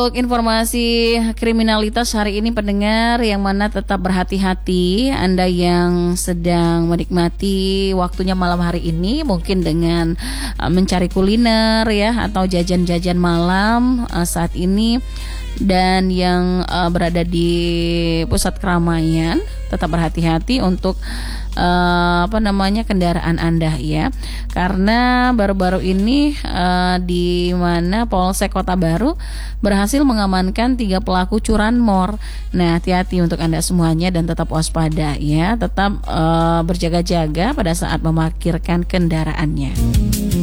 Untuk informasi kriminalitas hari ini pendengar yang mana tetap berhati-hati. Anda yang sedang menikmati waktunya malam hari ini mungkin dengan mencari kuliner ya atau jajan-jajan malam saat ini, dan yang berada di pusat keramaian tetap berhati-hati untuk kendaraan Anda ya, karena baru-baru ini di mana Polsek Kota Baru berhasil mengamankan 3 pelaku curanmor. Nah, hati-hati untuk Anda semuanya dan tetap waspada ya, tetap berjaga-jaga pada saat memarkirkan kendaraannya.